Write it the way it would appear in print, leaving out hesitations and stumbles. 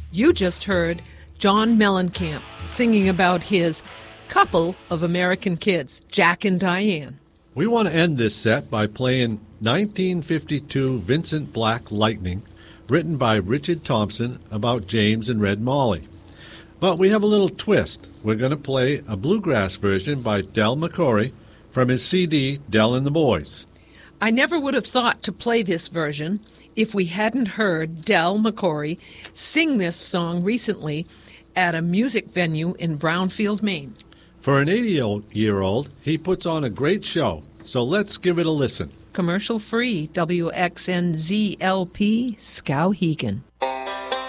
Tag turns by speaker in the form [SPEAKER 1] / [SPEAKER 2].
[SPEAKER 1] You just heard John Mellencamp singing about his couple of American kids, Jack and Diane.
[SPEAKER 2] We want to end this set by playing 1952 Vincent Black Lightning, written by Richard Thompson about James and Red Molly. But we have a little twist. We're going to play a bluegrass version by Del McCoury from his CD, Del and the Boys.
[SPEAKER 1] I never would have thought to play this version if we hadn't heard Del McCoury sing this song recently at a music venue in Brownfield, Maine.
[SPEAKER 2] For an 80-year-old, he puts on a great show, so let's give it a listen.
[SPEAKER 1] Commercial free, WXNZLP, Skowhegan.